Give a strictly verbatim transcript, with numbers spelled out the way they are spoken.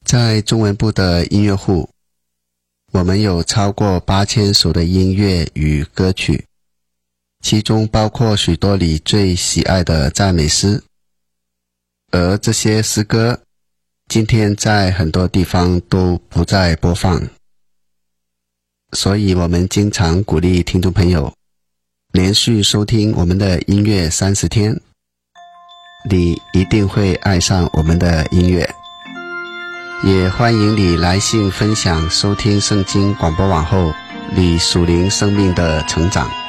在中文部的音乐库，我们有超过八千首的音乐与歌曲，其中包括许多你最喜爱的赞美诗。而这些诗歌今天在很多地方都不再播放，所以我们经常鼓励听众朋友连续收听我们的音乐三十天，你一定会爱上我们的音乐。也欢迎你来信分享收听圣经广播网后你属灵生命的成长。